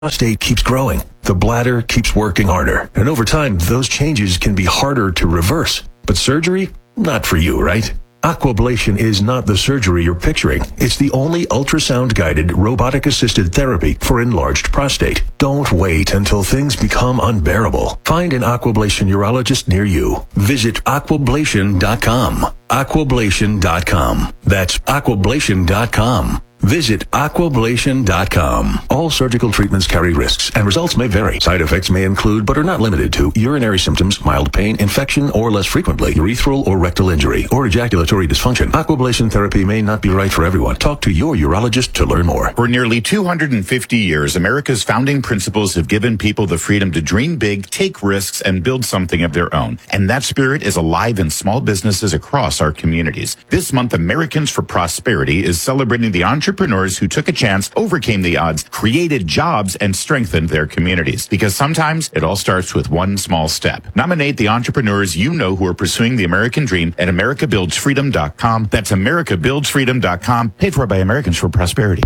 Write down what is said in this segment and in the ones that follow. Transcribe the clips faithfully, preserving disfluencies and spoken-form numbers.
prostate keeps growing, the bladder keeps working harder, and over time, those changes can be harder to reverse. But surgery? Not for you, right? Aquablation is not the surgery you're picturing. It's the only ultrasound-guided, robotic-assisted therapy for enlarged prostate. Don't wait until things become unbearable. Find an Aquablation urologist near you. Visit aquablation dot com. aquablation dot com. That's aquablation dot com. Visit aquablation dot com. All surgical treatments carry risks, and results may vary. Side effects may include, but are not limited to, urinary symptoms, mild pain, infection, or less frequently, urethral or rectal injury, or ejaculatory dysfunction. Aquablation therapy may not be right for everyone. Talk to your urologist to learn more. For nearly two hundred fifty years, America's founding principles have given people the freedom to dream big, take risks, and build something of their own. And that spirit is alive in small businesses across our communities. This month, Americans for Prosperity is celebrating the entrepreneurs Entrepreneurs who took a chance, overcame the odds, created jobs, and strengthened their communities. Because sometimes it all starts with one small step. Nominate the entrepreneurs you know who are pursuing the American dream at america builds freedom dot com. That's america builds freedom dot com. Paid for by Americans for Prosperity.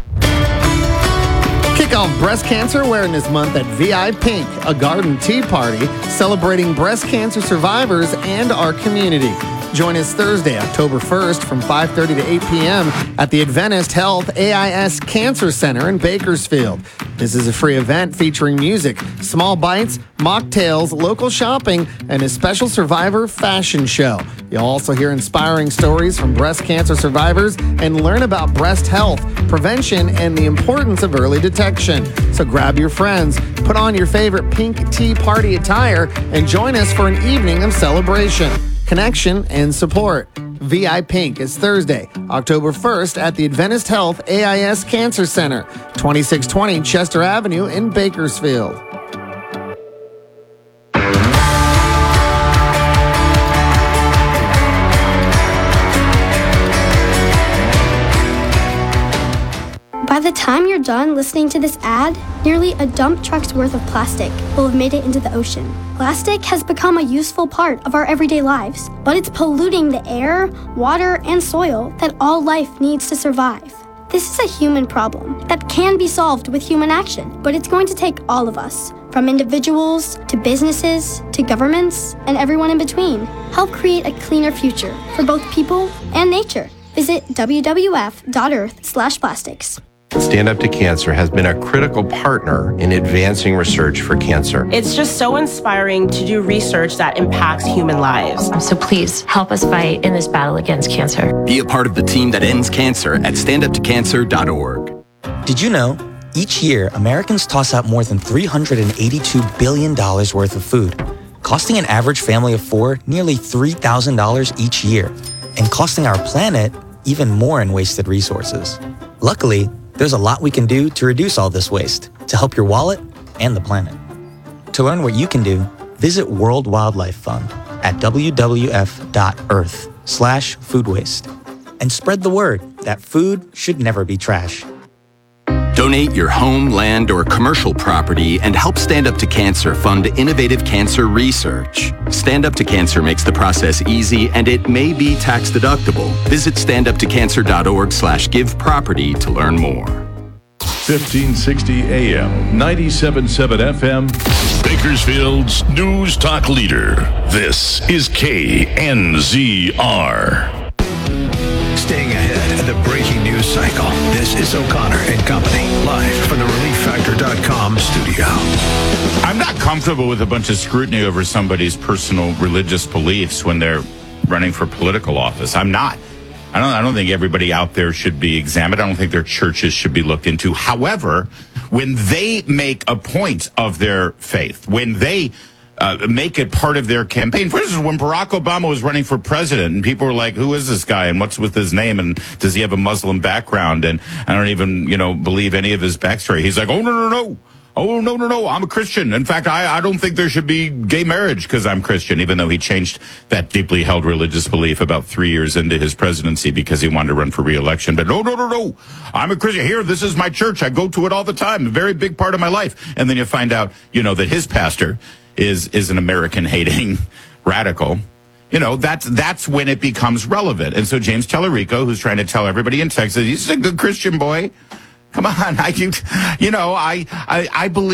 Kick off Breast Cancer Awareness Month at V I Pink, a garden tea party celebrating breast cancer survivors and our community. Join us Thursday, October first from five thirty to eight p.m. at the Adventist Health A I S Cancer Center in Bakersfield. This is a free event featuring music, small bites, mocktails, local shopping, and a special survivor fashion show. You'll also hear inspiring stories from breast cancer survivors and learn about breast health, prevention, and the importance of early detection. So grab your friends, put on your favorite pink tea party attire, and join us for an evening of celebration, connection, and support. V I Pink is Thursday, October first at the Adventist Health A I S Cancer Center, twenty-six twenty Chester Avenue in Bakersfield. By the time you're done listening to this ad, nearly a dump truck's worth of plastic will have made it into the ocean. Plastic has become a useful part of our everyday lives, but it's polluting the air, water, and soil that all life needs to survive. This is a human problem that can be solved with human action, but it's going to take all of us, from individuals to businesses to governments and everyone in between. Help create a cleaner future for both people and nature. Visit w w f dot earth slash plastics. Stand Up to Cancer has been a critical partner in advancing research for cancer. It's just so inspiring to do research that impacts human lives. So please help us fight in this battle against cancer. Be a part of the team that ends cancer at stand up to cancer dot org. Did you know each year Americans toss out more than three hundred eighty-two billion dollars worth of food, costing an average family of four nearly three thousand dollars each year, and costing our planet even more in wasted resources? Luckily, there's a lot we can do to reduce all this waste, to help your wallet and the planet. To learn what you can do, visit World Wildlife Fund at w w f dot earth slash food waste and spread the word that food should never be trash. Donate your home, land, or commercial property and help Stand Up to Cancer fund innovative cancer research. Stand Up to Cancer makes the process easy and it may be tax deductible. Visit stand up to cancer dot org slash give property to learn more. fifteen sixty A M, ninety-seven point seven F M, Bakersfield's News Talk leader. This is K N Z R. Staying ahead of the breaking news cycle. This is O'Connor and Company, live from the relief factor dot com studio. I'm not comfortable with a bunch of scrutiny over somebody's personal religious beliefs when they're running for political office. I'm not. I don't, I don't think everybody out there should be examined. I don't think their churches should be looked into. However, when they make a point of their faith, when they uh, make it part of their campaign, for instance, when Barack Obama was running for president and people were like, who is this guy and what's with his name and does he have a Muslim background? And I don't even, you know, believe any of his backstory. He's like, oh, no, no, no. Oh, no, no, no, I'm a Christian. In fact, I, I don't think there should be gay marriage because I'm Christian, even though he changed that deeply held religious belief about three years into his presidency because he wanted to run for re-election. But no, no, no, no, I'm a Christian. Here, this is my church. I go to it all the time. A very big part of my life. And then you find out, you know, that his pastor is is an American-hating radical. You know, that's that's when it becomes relevant. And so James Tellerico, who's trying to tell everybody in Texas, he's a good Christian boy, Come on. I, you know, I, I, I believe.